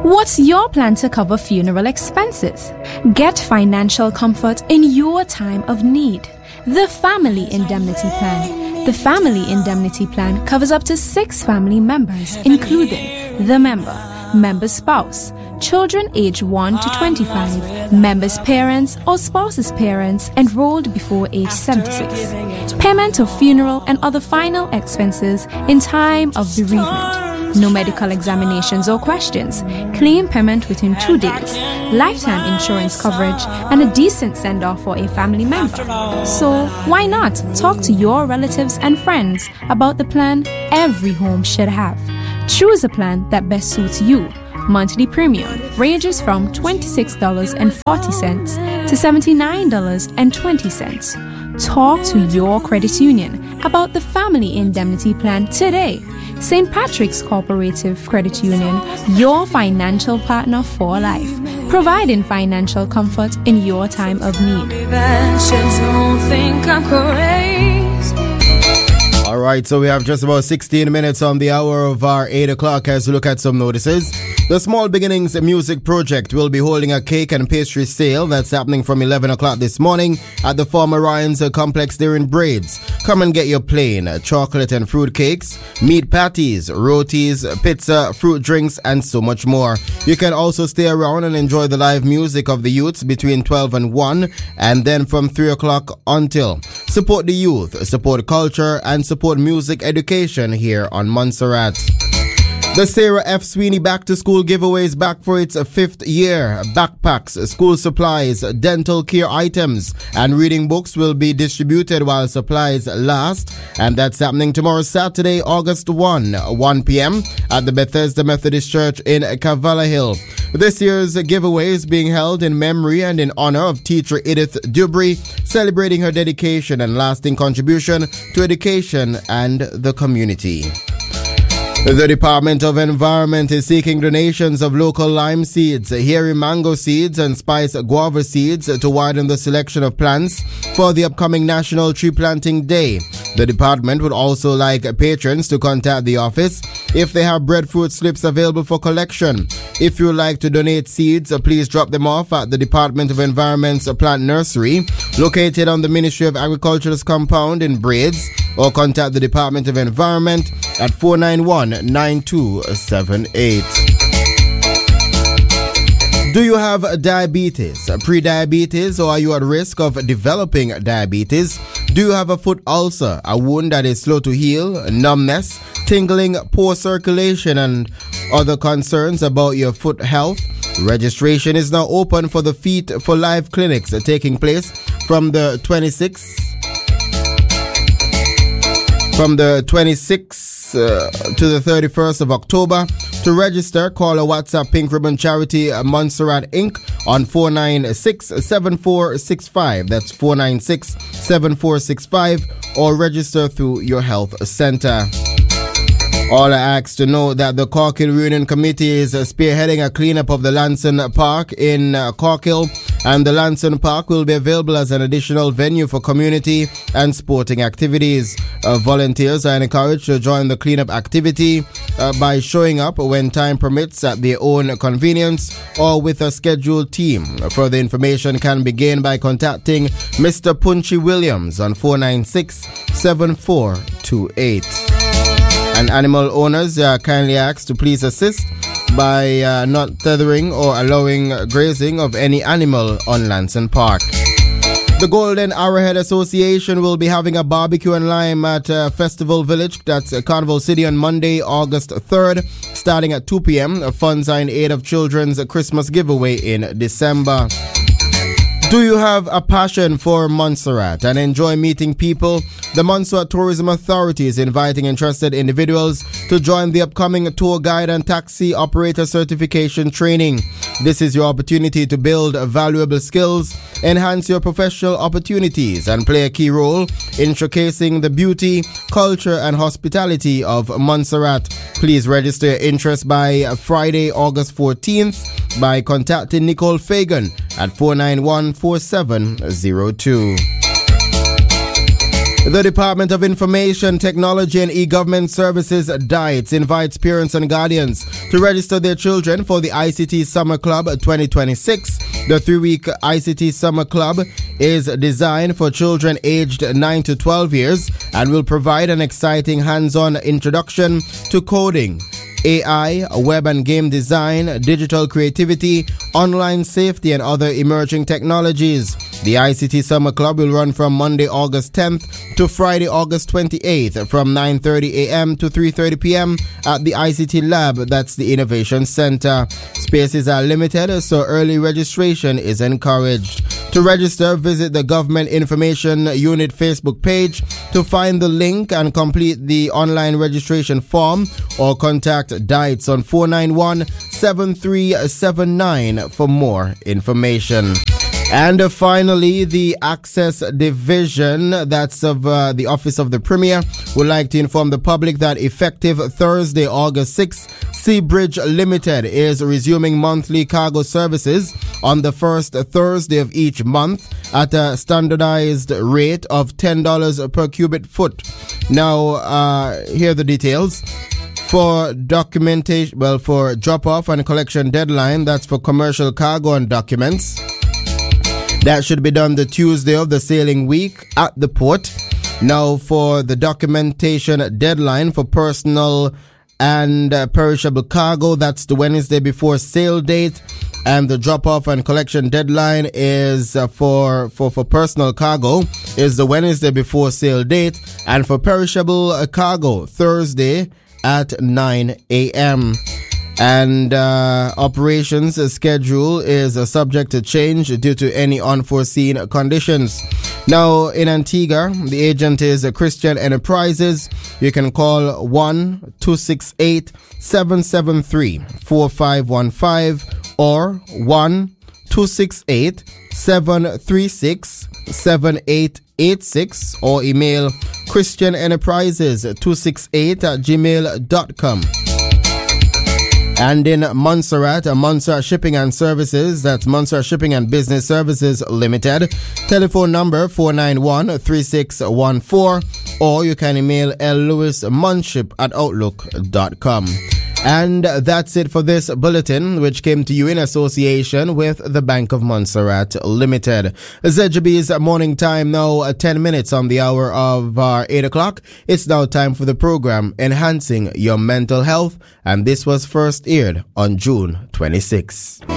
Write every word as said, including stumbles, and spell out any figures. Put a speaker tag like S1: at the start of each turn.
S1: What's your plan to cover funeral expenses? Get financial comfort in your time of need. The Family Indemnity Plan. The Family Indemnity Plan covers up to six family members, including the member, member's spouse, children aged one to twenty-five, member's parents or spouse's parents enrolled before age seventy-six. Payment of funeral and other final expenses in time of bereavement. No medical examinations or questions. Claim payment within two days. Lifetime insurance coverage and a decent send-off for a family member. So why not talk to your relatives and friends about the plan every home should have? Choose a plan that best suits you. Monthly premium ranges from twenty-six dollars and forty cents to seventy-nine dollars and twenty cents. Talk to your credit union about the Family Indemnity Plan today. Saint Patrick's Cooperative Credit Union, your financial partner for life, providing financial comfort in your time of need.
S2: All right, so we have just about sixteen minutes on the hour of our eight o'clock as we look at some notices. The Small Beginnings Music Project will be holding a cake and pastry sale that's happening from eleven o'clock this morning at the former Ryan's complex there in Braids. Come and get your plain chocolate and fruit cakes, meat patties, rotis, pizza, fruit drinks, and so much more. You can also stay around and enjoy the live music of the youths between twelve and one, and then from three o'clock until. Support the youth, support culture, and support music education here on Montserrat. The Sarah F. Sweeney Back to School giveaway is back for its fifth year. Backpacks, school supplies, dental care items, and reading books will be distributed while supplies last. And that's happening tomorrow, Saturday, August first, one p.m. at the Bethesda Methodist Church in Cavala Hill. This year's giveaway is being held in memory and in honor of teacher Edith Dubry, celebrating her dedication and lasting contribution to education and the community. The Department of Environment is seeking donations of local lime seeds, hairy mango seeds, and spice guava seeds to widen the selection of plants for the upcoming National Tree Planting Day. The department would also like patrons to contact the office if they have breadfruit slips available for collection. If you would like to donate seeds, please drop them off at the Department of Environment's plant nursery located on the Ministry of Agriculture's compound in Braids, or contact the Department of Environment at four nine one, nine two seven eight. Do you have diabetes, pre-diabetes, or are you at risk of developing diabetes? Do you have a foot ulcer, a wound that is slow to heal, numbness, tingling, poor circulation, and other concerns about your foot health? Registration is now open for the Feet for Life clinics taking place from the twenty-sixth from the twenty-sixth uh, to the thirty-first of October. To register, call or WhatsApp Pink Ribbon Charity Montserrat Incorporated on four nine six, seven four six five. That's four nine six, seven four six five, or register through your health center. All are asked to know that the Cork Hill Reunion Committee is spearheading a cleanup of the Lanson Park in uh, Cork Hill, and the Lanson Park will be available as an additional venue for community and sporting activities. Uh, volunteers are encouraged to join the cleanup activity uh, by showing up when time permits at their own convenience or with a scheduled team. Further information can be gained by contacting Mister Punchy Williams on four nine six, seven four two eight. And animal owners are kindly asked to please assist by uh, not tethering or allowing grazing of any animal on Lanson Park. The Golden Arrowhead Association will be having a barbecue and lime at uh, Festival Village, that's uh, Carnival City, on Monday, August third, starting at two p.m. Funds are in aid of children's Christmas giveaway in December. Do you have a passion for Montserrat and enjoy meeting people? The Montserrat Tourism Authority is inviting interested individuals to join the upcoming tour guide and taxi operator certification training. This is your opportunity to build valuable skills, enhance your professional opportunities, and play a key role in showcasing the beauty, culture, and hospitality of Montserrat. Please register your interest by Friday, August fourteenth by contacting Nicole Fagan at four nine one, four seven zero two. The Department of Information Technology and E-Government Services, D I T E S, invites parents and guardians to register their children for the I C T Summer Club twenty twenty-six. The three-week I C T Summer Club is designed for children aged nine to twelve years and will provide an exciting hands-on introduction to coding, A I, web and game design, digital creativity, online safety, and other emerging technologies. The I C T Summer Club will run from Monday, August tenth to Friday, August twenty-eighth from nine thirty a.m. to three thirty p.m. at the I C T Lab, that's the Innovation Center. Spaces are limited, so early registration is encouraged. To register, visit the Government Information Unit Facebook page to find the link and complete the online registration form, or contact D I T E S on four nine one, seven three seven nine for more information. And uh, finally, the Access Division, that's of uh, the Office of the Premier, would like to inform the public that effective Thursday, August sixth, Seabridge Limited is resuming monthly cargo services on the first Thursday of each month at a standardized rate of ten dollars per cubic foot. Now, uh, here are the details. For documentation, well, for drop-off and collection deadline, that's for commercial cargo and documents. That should be done the Tuesday of the sailing week at the port. Now, for the documentation deadline for personal and uh, perishable cargo, that's the Wednesday before sail date. And the drop-off and collection deadline is uh, for, for, for personal cargo is the Wednesday before sail date. And for perishable uh, cargo, Thursday at nine a.m. And uh, operations schedule is uh, subject to change due to any unforeseen conditions. Now, in Antigua, the agent is uh, Christian Enterprises. You can call one two six eight, seven seven three, four five one five or one two six eight, seven three six, seven eight eight six or email christian enterprises two six eight at gmail dot com. And in Montserrat, Montserrat Shipping and Services, that's Montserrat Shipping and Business Services Limited. Telephone number four nine one, three six one four, or you can email llewismunship at outlook dot com. And that's it for this bulletin, which came to you in association with the Bank of Montserrat Limited. Z G B's morning time now, ten minutes on the hour of uh, eight o'clock. It's now time for the program Enhancing Your Mental Health, and this was first aired on June twenty-sixth.